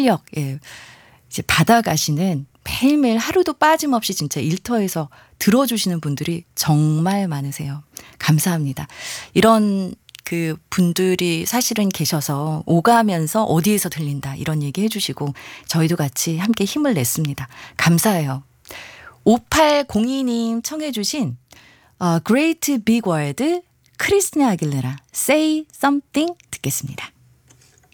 활력 이제 받아가시는 매일매일 하루도 빠짐없이 진짜 일터에서 들어주시는 분들이 정말 많으세요. 감사합니다. 이런 그 분들이 사실은 계셔서 오가면서 어디에서 들린다 이런 얘기 해주시고 저희도 같이 함께 힘을 냈습니다. 감사해요. 5802님 청해 주신 Great Big World 크리스티나 아길레라 Say Something 듣겠습니다.